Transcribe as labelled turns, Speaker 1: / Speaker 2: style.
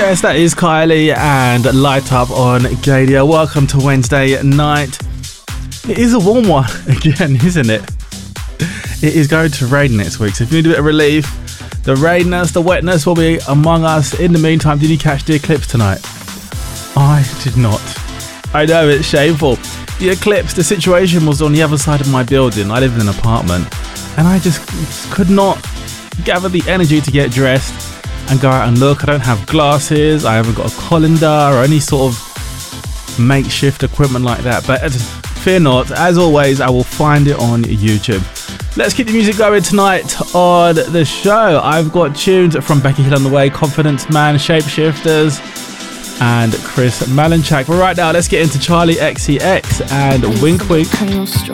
Speaker 1: Yes, that is Kylie and Light Up on Gadia. Welcome to Wednesday night. It is a warm one again, isn't it? It is going to rain next week, so if you need a bit of relief, the rainness, the wetness will be among us. In the meantime, did you catch the eclipse tonight? I did not. I know, it's shameful. The eclipse, the situation was on the other side of my building. I live in an apartment, and I just could not gather the energy to get dressed and go out and look. I don't have glasses, I haven't got a colander or any sort of makeshift equipment like that, but fear not, as always I will find it on YouTube. Let's keep the music going tonight on the show. I've got tunes from Becky Hill on the way, Confidence Man, Shapeshifters and Chris Malinchak. But right now let's get into Charlie XCX and Wink Wink.